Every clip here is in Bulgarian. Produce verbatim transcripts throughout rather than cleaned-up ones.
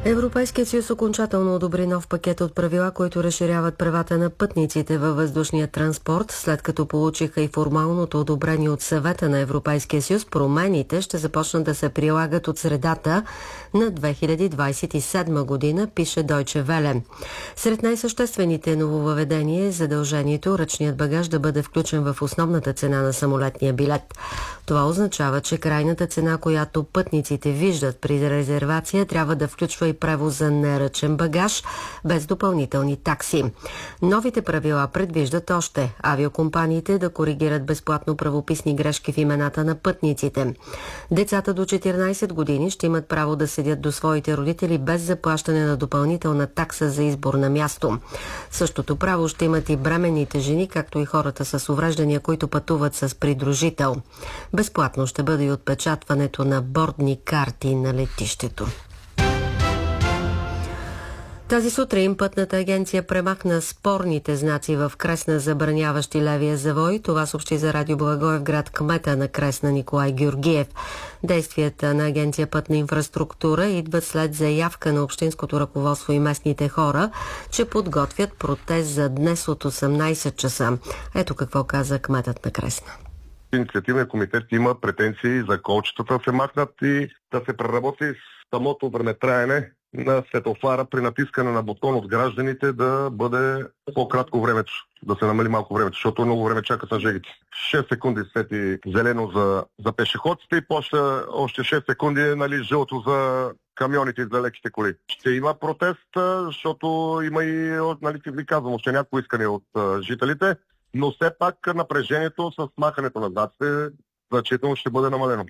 Европейският съюз окончателно одобри нов пакет от правила, които разширяват правата на пътниците във въздушния транспорт. След като получиха и формалното одобрение от Съвета на Европейския съюз, промените ще започнат да се прилагат от средата на две хиляди двадесет и седма година, пише Deutsche Welle. Сред най-съществените нововъведения е задължението ръчният багаж да бъде включен в основната цена на самолетния билет. Това означава, че крайната цена, която пътниците виждат при резервация, трябва да включва и превоз за неръчен багаж, без допълнителни такси. Новите правила предвиждат още авиокомпаниите да коригират безплатно правописни грешки в имената на пътниците. Децата до четиринадесет години ще имат право да седят до своите родители без заплащане на допълнителна такса за избор на място. Същото право ще имат и бременните жени, както и хората с увреждания, които пътуват с придружител. Безплатно ще бъде и отпечатването на бордни карти на летището. Тази сутрин пътната агенция премахна спорните знаци в Кресна, забраняващи левия завой. Това съобщи за Радио Благоевград кмета на Кресна Николай Георгиев. Действията на агенция Пътна инфраструктура идват след заявка на общинското ръководство и местните хора, че подготвят протест за днес от осемнадесет часа. Ето какво каза кметът на Кресна. Инициативният комитет има претенции за колчетата да се махнат и да се преработи самото времетраене на светофара при натискане на бутон от гражданите да бъде по-кратко времето, да се намали малко времето, защото много време чакат на жегите. шест секунди свети зелено за, за пешеходците и после още шест секунди нали, жълто за камионите и за леките коли. Ще има протест, защото има и, нали, ви казвам, още някои искания от а, жителите, но все пак напрежението с махането на знаците значително ще бъде намалено.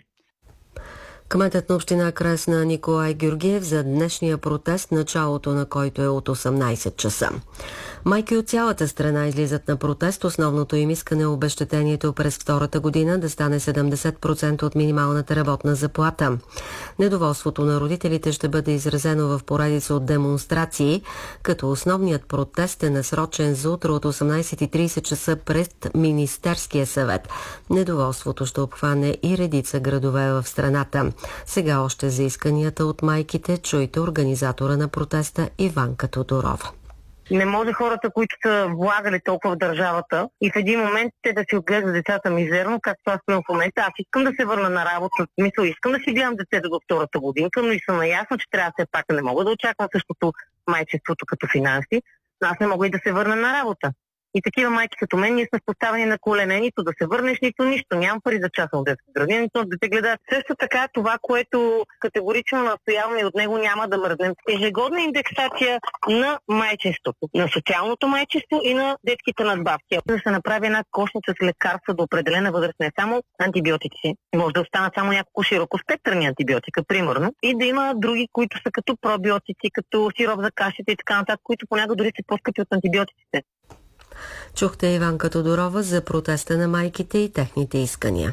Кметът на община Кресна Николай Георгиев за днешния протест, началото на който е от осемнадесет часа. Майки от цялата страна излизат на протест. Основното им искане е обезщетението през втората година да стане седемдесет процента от минималната работна заплата. Недоволството на родителите ще бъде изразено в поредица от демонстрации, като основният протест е насрочен за утре от осемнадесет и тридесет часа пред Министерския съвет. Недоволството ще обхване и редица градове в страната. Сега още за исканията от майките чуйте организатора на протеста Иванка Тодорова. Не може хората, които са влагали толкова в държавата и в един момент те да си отглеждат децата мизерно, както аз в момента. Аз искам да се върна на работа, мисля, искам да си гледам детето до втората годинка, но и съм наясно, че трябва все пак не мога да очаквам същото майчеството като финанси, но аз не мога и да се върна на работа. И такива майки като мен, ние сме поставени на колене, нито да се върнеш, нито нищо. Нямам пари за частна детска градина, нито да те гледат. Също така това, което категорично настояваме и от него няма да мръднем. Ежегодна индексация на майчеството, на социалното майчество и на детските надбавки. Да се направи една кошница с лекарства до определена възраст, не само антибиотици. Може да останат само няколко широкоспектърни антибиотика, примерно. И да има други, които са като пробиотици, като сироп за кашите и така нататък, които понякога дори са по-скъпи от антибиотиците. Чухте Иванка Тодорова за протеста на майките и техните искания.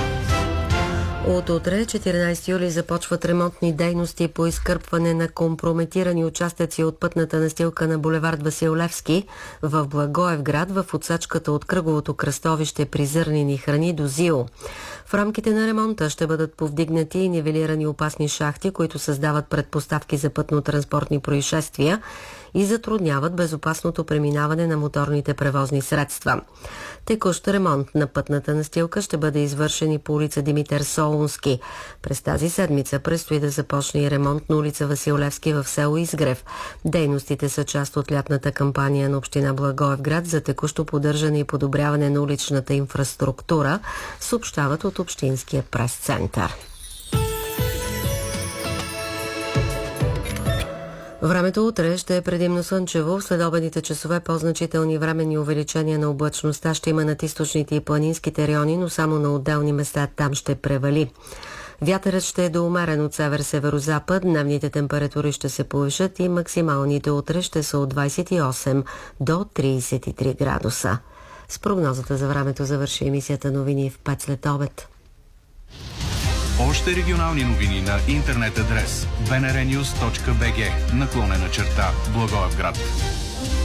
От утре, четиринадесети юли, започват ремонтни дейности по изкърпване на компрометирани участъци от пътната настилка на булевард Васил Левски в Благоевград в отсечката от кръговото кръстовище при зърнени храни до ЗИО. В рамките на ремонта ще бъдат повдигнати и нивелирани опасни шахти, които създават предпоставки за пътно-транспортни происшествия и затрудняват безопасното преминаване на моторните превозни средства. Текущ ремонт на пътната настилка ще бъде извършен и по улица Димитър Солунски. През тази седмица предстои да започне и ремонт на улица Васил Левски в село Изгрев. Дейностите са част от лятната кампания на община Благоевград за текущо поддържане и подобряване на уличната инфраструктура, съобщават от Общинския прес-център. Времето утре ще е предимно слънчево. В следобедните часове по-значителни временни увеличения на облачността ще има над източните и планинските райони, но само на отделни места там ще превали. Вятърът ще е до умерен от север-северозапад, дневните температури ще се повишат и максималните утре ще са от двадесет и осем до тридесет и три градуса. С прогнозата за времето завърши емисията новини в пет след обед. Още регионални новини на интернет адрес би ен ар нюз точка би джи наклонена черта Благоевград.